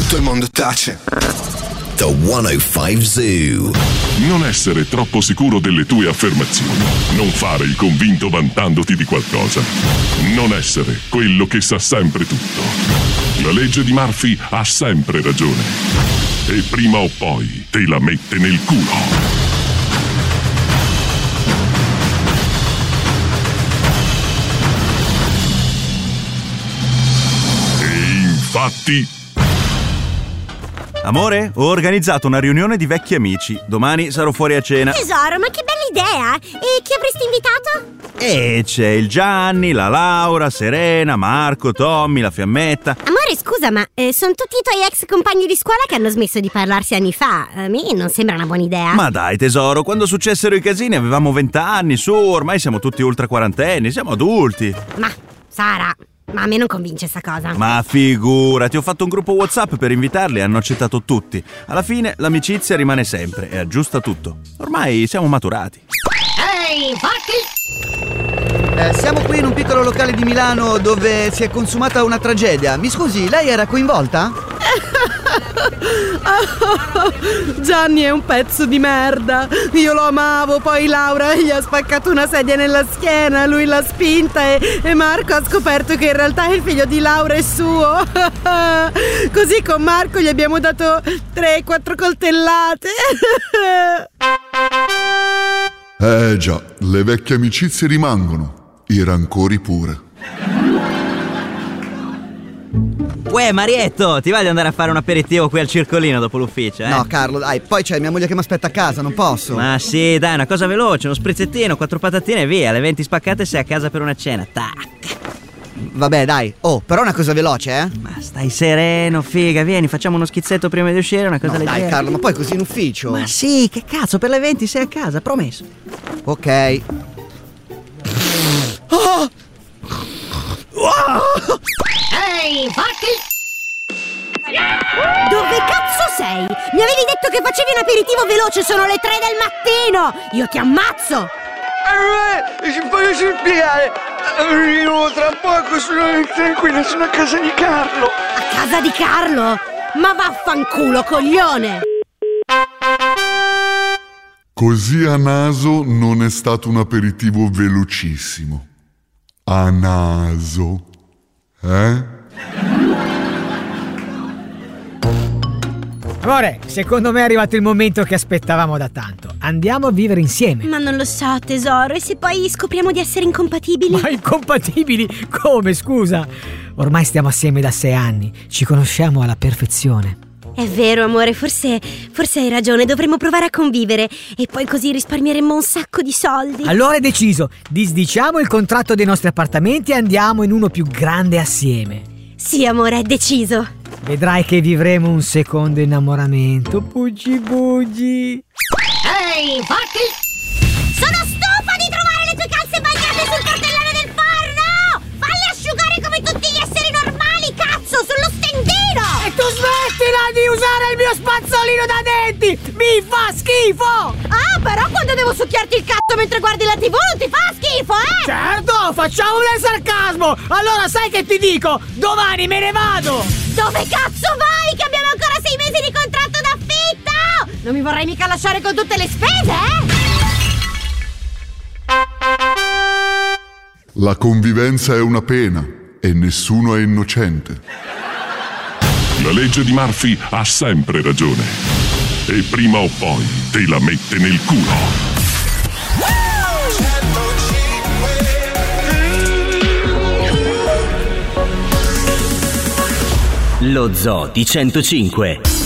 tutto il mondo tace. The 105 Zoo. Non essere troppo sicuro delle tue affermazioni. Non fare il convinto vantandoti di qualcosa. Non essere quello che sa sempre tutto. La legge di Murphy ha sempre ragione. E prima o poi te la mette nel culo. Infatti. Amore, ho organizzato una riunione di vecchi amici. Domani sarò fuori a cena. Tesoro, ma che bella idea! E chi avresti invitato? C'è il Gianni, la Laura, Serena, Marco, Tommy, la Fiammetta. Amore, scusa, ma sono tutti i tuoi ex compagni di scuola che hanno smesso di parlarsi anni fa. A me non sembra una buona idea. Ma dai tesoro, quando successero i casini avevamo 20 anni, su, ormai siamo tutti ultra quarantenni, siamo adulti. Ma, Sara... Ma a me non convince sta cosa. Ma figurati, ho fatto un gruppo WhatsApp per invitarli e hanno accettato tutti. Alla fine l'amicizia rimane sempre e aggiusta tutto. Ormai siamo maturati. Ehi, fatti! Siamo qui in un piccolo locale di Milano dove si è consumata una tragedia. Mi scusi, lei era coinvolta? Gianni è un pezzo di merda. Io lo amavo, poi Laura gli ha spaccato una sedia nella schiena, lui l'ha spinta e Marco ha scoperto che in realtà il figlio di Laura è suo. Così con Marco gli abbiamo dato 3-4 coltellate. Già, le vecchie amicizie rimangono, i rancori pure. Uè Marietto, ti va di andare a fare un aperitivo qui al circolino dopo l'ufficio, eh? No Carlo, dai, poi c'è mia moglie che mi aspetta a casa, non posso. Ma sì, dai, una cosa veloce, uno sprizzettino, 4 patatine e via. Alle 20 spaccate sei a casa per una cena, tac. Vabbè dai, però una cosa veloce, eh? Ma stai sereno, figa, vieni, facciamo uno schizzetto prima di uscire, una cosa leggera. Dai Carlo, ma poi così in ufficio? Ma sì, che cazzo, per le 20 sei a casa, promesso. Ok. Ehi, fatti! Dove cazzo sei? Mi avevi detto che facevi un aperitivo veloce, sono le 3 del mattino! Io ti ammazzo! Voglio spiegare. Arrivo tra poco, sono tranquilla, sono a casa di Carlo. A casa di Carlo? Ma vaffanculo, coglione! Così a naso non è stato un aperitivo velocissimo. A naso. Amore, secondo me è arrivato il momento che aspettavamo da tanto. Andiamo a vivere insieme. Ma non lo so, tesoro, e se poi scopriamo di essere incompatibili? Ma incompatibili? Come, scusa? Ormai stiamo assieme da 6 anni, ci conosciamo alla perfezione. È vero, amore, forse hai ragione, dovremmo provare a convivere e poi così risparmieremmo un sacco di soldi. Allora è deciso, disdiciamo il contratto dei nostri appartamenti e andiamo in uno più grande assieme. Sì, amore, è deciso. Vedrai che vivremo un secondo innamoramento, Bugi Bugi. Ehi, fatti! Sono stufa di trovare le tue calze bagnate sul cartellone del forno! Falle asciugare come tutti gli esseri normali, cazzo, sullo stendino! E tu smettila di usare il mio spazzolino da denti! Mi fa schifo! Ah, però quando devo succhiarti il cazzo mentre guardi la TV non ti fa schifo, eh? Certo, facciamo del sarcasmo! Allora sai che ti dico? Domani me ne vado! Dove cazzo vai? Che abbiamo ancora 6 mesi di contratto d'affitto! Non mi vorrai mica lasciare con tutte le spese, eh? La convivenza è una pena e nessuno è innocente. La legge di Murphy ha sempre ragione. E prima o poi te la mette nel culo. Lo Zoo di 105.